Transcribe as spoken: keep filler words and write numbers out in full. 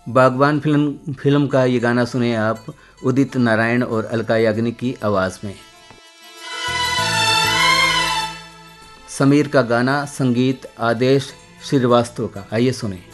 बागबान film film का ये गाना सुने आप उदित नारायण और अलका याग्निक की आवाज़ में। समीर का गाना, संगीत आदेश श्रीवास्तव का। आइए सुने।